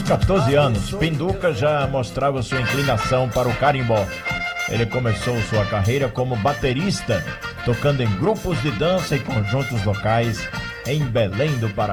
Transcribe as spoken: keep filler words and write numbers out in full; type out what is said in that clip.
catorze anos, Pinduca já mostrava sua inclinação para o carimbó. Ele começou sua carreira como baterista, tocando em grupos de dança e conjuntos locais em Belém do Pará.